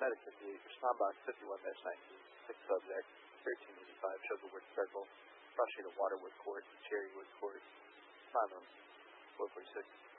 Connecticut, the Respond Box 51-19, 6 subject, 1385, Sugarwood Circle, Rushing to Waterwood Court, Cherrywood Court, 5 on 446.